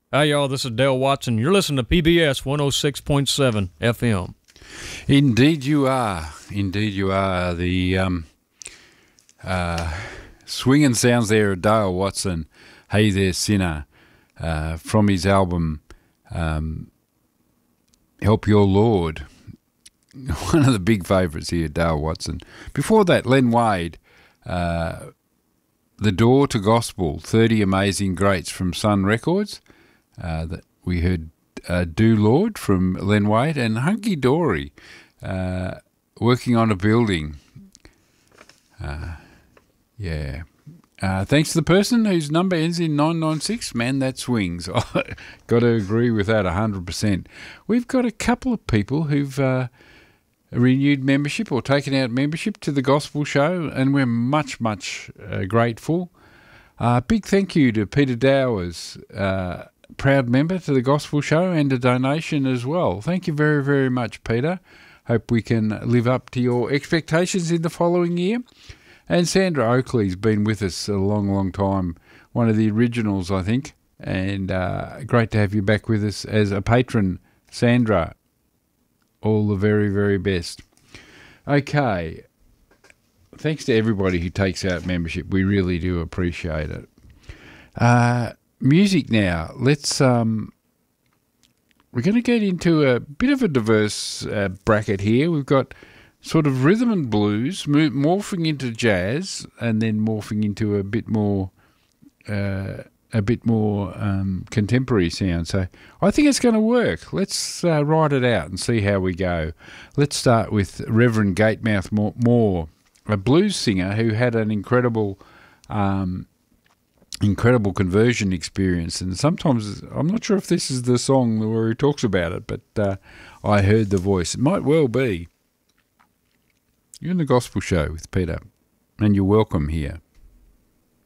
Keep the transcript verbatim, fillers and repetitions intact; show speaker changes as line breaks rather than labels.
Hi, y'all. This is Dale Watson. You're listening to P B S one oh six point seven F M.
Indeed you are. Indeed you are. The um, uh, swinging sounds there of Dale Watson, Hey There Sinner, uh, from his album um, Help Your Lord. One of the big favourites here, Dale Watson. Before that, Len Wade, uh, The Door to Gospel, thirty Amazing Greats from Sun Records. Uh, that we heard uh, Do Lord from Len Wade, and Hunky Dory, uh, Working on a Building. Uh, yeah. Uh, thanks to the person whose number ends in nine nine six. Man, that swings. I got to agree with that one hundred percent. We've got a couple of people who've uh, renewed membership or taken out membership to the Gospel Show, and we're much, much uh, grateful. Uh, big thank you to Peter Dowers, uh, proud member to the Gospel Show, and a donation as well. Thank you very, very much, Peter. Hope we can live up to your expectations in the following year. And Sandra Oakley's been with us a long, long time, one of the originals, I think, and uh, great to have you back with us as a patron, Sandra. All the very, very best. Okay, thanks to everybody who takes out membership. We really do appreciate it. Uh, music now. Let's. Um, we're going to get into a bit of a diverse uh, bracket here. We've got sort of rhythm and blues mo- morphing into jazz, and then morphing into a bit more, uh, a bit more um, contemporary sound. So I think it's going to work. Let's uh, write it out and see how we go. Let's start with Reverend Gatemouth Moore, a blues singer who had an incredible. Um, incredible conversion experience, and sometimes I'm not sure if this is the song where he talks about it, but uh, I heard the voice. It might well be. You're in the Gospel Show with Peter, and you're welcome here.